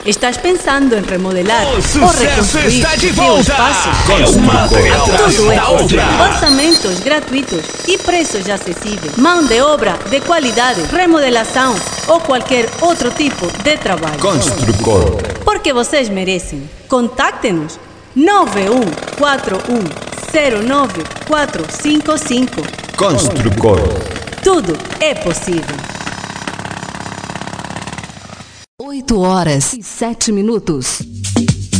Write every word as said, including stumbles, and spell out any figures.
Estás pensando em remodelar O ou sucesso reconstruir está de o teu volta! espaço? É o material Tudo é da possível. obra. Orçamentos gratuitos e preços acessíveis. Mão de obra de qualidade, remodelação ou qualquer outro tipo de trabalho. Construcor. Porque vocês merecem. Contacte-nos nove um quatro um zero nove quatro cinco cinco. Construcor. Tudo é possível. Oito horas e sete minutos.